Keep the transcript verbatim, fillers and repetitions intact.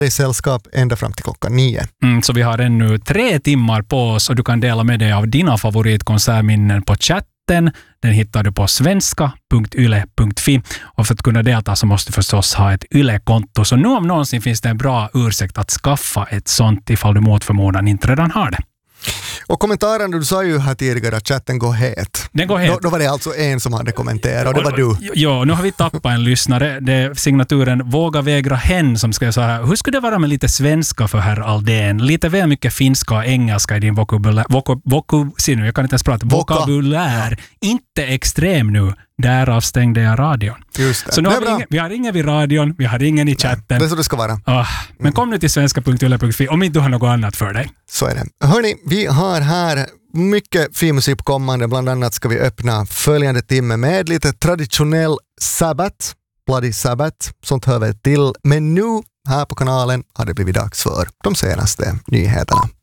i sällskap ända fram till klockan nio. Mm, så vi har ännu tre timmar på oss och du kan dela med dig av dina favoritkonsertminnen på chatten. Den hittar du på svenska punkt yle punkt fi och för att kunna delta så måste du förstås ha ett Yle-konto. Så nu om någonsin finns det en bra ursäkt att skaffa ett sånt ifall du mot förmodan inte redan har det. Och kommentaren, du sa ju här tidigare att chatten går het. Den går het. Då, då var det alltså en som hade kommenterat och det var du. Ja, nu har vi tappat en lyssnare. Det är signaturen Våga vägra hen som ska säga, hur skulle det vara med lite svenska för herr Aldén? Lite väl mycket finska och engelska i din vokabulär. Voku, voku, se nu, jag kan inte ens prata. Voka. Vokabulär. Inte extrem nu. Därav stängde jag radion. Just det. Så nu det har vi, ingen, vi har ingen vid radion, vi har ingen i chatten. Nej, det är så det ska vara. Oh, men kom nu till svenska punkt yle punkt fi om inte du har något annat för dig. Så är det. Hörni, vi har här mycket fin musik kommande. Bland annat ska vi öppna följande timme med lite traditionell Sabbath, Bloody Sabbath, sånt hör vi till. Men nu här på kanalen har det blivit dags för de senaste nyheterna.